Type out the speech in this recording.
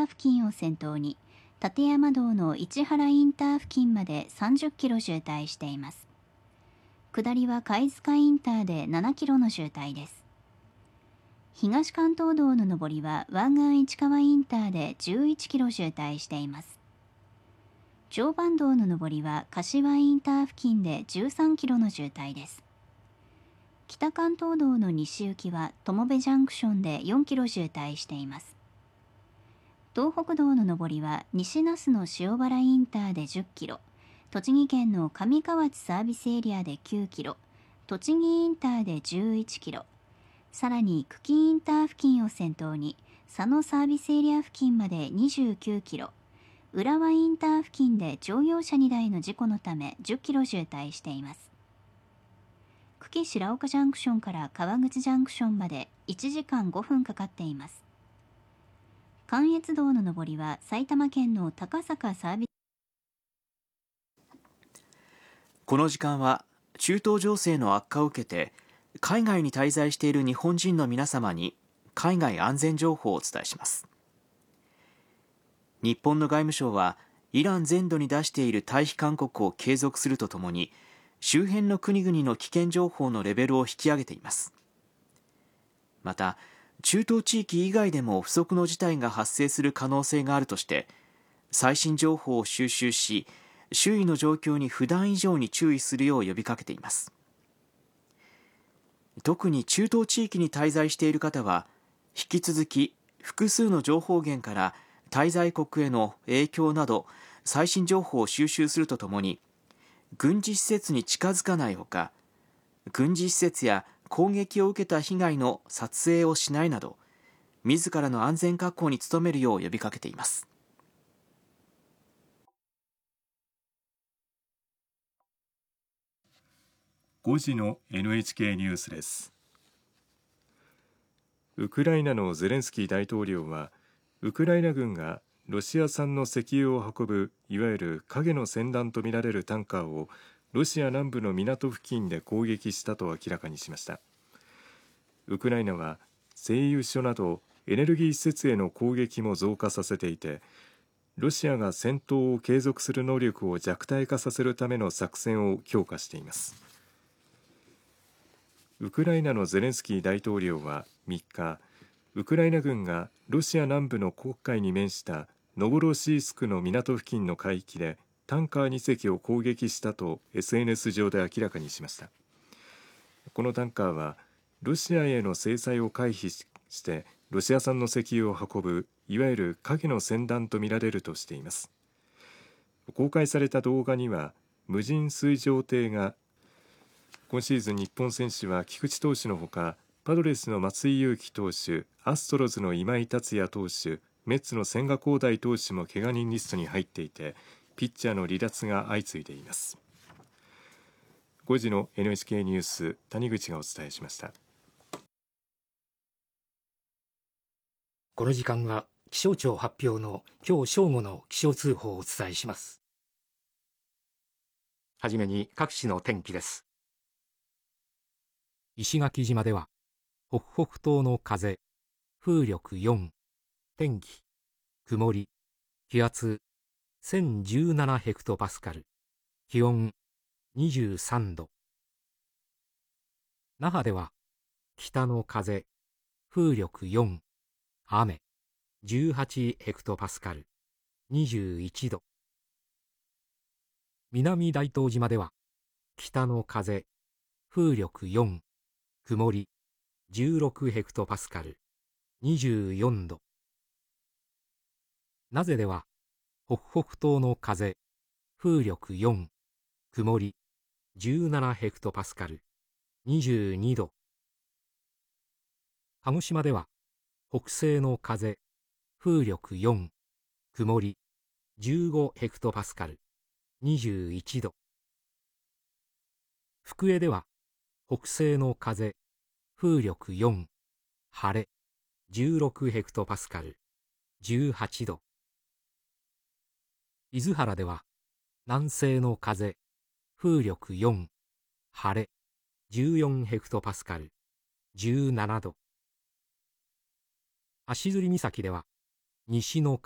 付近を先頭に立山道の市原インター付近まで30キロ渋滞しています。下りは貝塚インターで7キロの渋滞です。東関東道の上りは湾岸市川インターで11キロ渋滞しています。常磐道の上りは柏インター付近で13キロの渋滞です。北関東道の西行きは友部ジャンクションで4キロ渋滞しています。東北道の上りは西那須の塩原インターで10キロ、栃木県の上河内サービスエリアで9キロ、栃木インターで11キロ、さらに久喜インター付近を先頭に佐野サービスエリア付近まで29キロ、浦和インター付近で乗用車2台の事故のため10キロ渋滞しています。久喜白岡ジャンクションから川口ジャンクションまで1時間5分かかっています。関越道の上りは埼玉県の高坂サービス。 この時間は中東情勢の悪化を受けて海外に滞在している日本人の皆様に海外安全情報をお伝えします。日本の外務省はイラン全土に出している退避勧告を継続するとともに周辺の国々の危険情報のレベルを引き上げています。また中東地域以外でも不測の事態が発生する可能性があるとして最新情報を収集し周囲の状況に普段以上に注意するよう呼びかけています。特に中東地域に滞在している方は引き続き複数の情報源から滞在国への影響など最新情報を収集するとともに軍事施設に近づかないほか軍事施設や攻撃を受けた被害の撮影をしないなど自らの安全確保に努めるよう呼びかけています。 5時の NHK ニュースです。ウクライナのゼレンスキー大統領はウクライナ軍がロシア産の石油を運ぶいわゆる影の船団とみられるタンカーをロシア南部の港付近で攻撃したと明らかにしました。ウクライナは製油所などエネルギー施設への攻撃も増加させていてロシアが戦闘を継続する能力を弱体化させるための作戦を強化しています。ウクライナのゼレンスキー大統領は3日、ウクライナ軍がロシア南部の黒海に面したノボロシースクの港付近の海域でタンカー2隻を攻撃したと SNS 上で明らかにしました。このタンカーはロシアへの制裁を回避してロシア産の石油を運ぶいわゆる影の船団とみられるとしています。公開された動画には無人水上艇が今シーズン日本選手は菊池投手のほかパドレスの松井裕樹投手、アストロズの今井達也投手、メッツの千賀滉大投手も怪我人リストに入っていてピッチャーの離脱が相次いでいます。5時の NHK ニュース谷口がお伝えしました。 この時間は気象庁発表の今日正午の気象通報をお伝えします。はじめに各地の天気です。石垣島では北北東の風、風力4、天気曇り、気圧1017ヘクトパスカル、気温23度。那覇では北の風、風力4、雨18ヘクトパスカル、21度。南大東島では北の風、風力4、曇り16ヘクトパスカル、24度。名瀬では北北東の風、風力4、曇り17ヘクトパスカル、22度。鹿児島では北西の風、風力4、曇り15ヘクトパスカル、21度。福江では北西の風、風力4、晴れ16ヘクトパスカル、18度。伊豆原では南西の風、風力4、晴れ14ヘクトパスカル、17度。足摺岬では西の風